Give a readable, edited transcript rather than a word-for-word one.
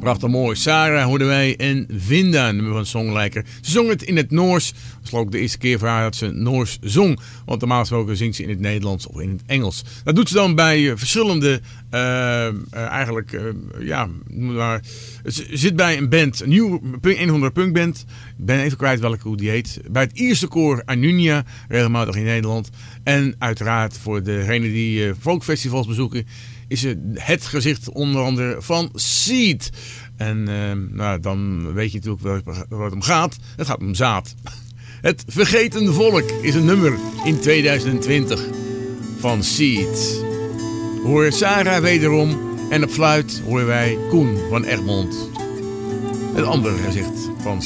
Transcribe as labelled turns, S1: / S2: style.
S1: Prachtig mooi. Sarah hoorden wij en Vinda, een nummer van Songlijker. Ze zong het in het Noors. Het was ook de eerste keer voor haar dat ze Noors zong. Want normaal gesproken zingt ze in het Nederlands of in het Engels. Dat doet ze dan bij verschillende, ze zit bij een band, een nieuwe 100 punkband. Ik ben even kwijt hoe die heet. Bij het Ierse koor Anunia, regelmatig in Nederland. En uiteraard voor degenen die folkfestivals bezoeken, is ze het gezicht onder andere van Seed. En dan weet je natuurlijk waar het om gaat. Het gaat om zaad. Het Vergeten Volk is een nummer in 2020 van Seed. Hoor Sarah wederom en op fluit horen wij Koen van Egmond. Het andere gezicht van